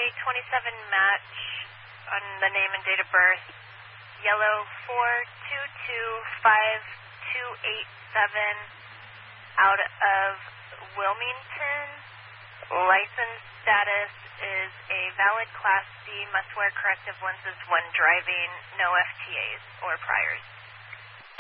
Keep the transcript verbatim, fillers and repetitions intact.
twenty-seven match on the name and date of birth. Yellow four two two five two eight seven out of Wilmington. License status is a valid Class C, must wear corrective lenses when driving, no F T As or priors.